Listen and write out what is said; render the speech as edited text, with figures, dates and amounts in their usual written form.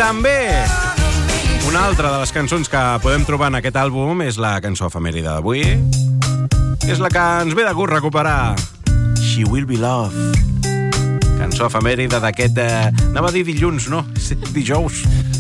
també una altra de les cançons que podem trobar en aquest àlbum és la cançó efemèride d'avui. És la que ens ve de gust recuperar. She Will Be Loved. Cançó efemèride d'aquest... anava a dir dilluns, no? Dijous.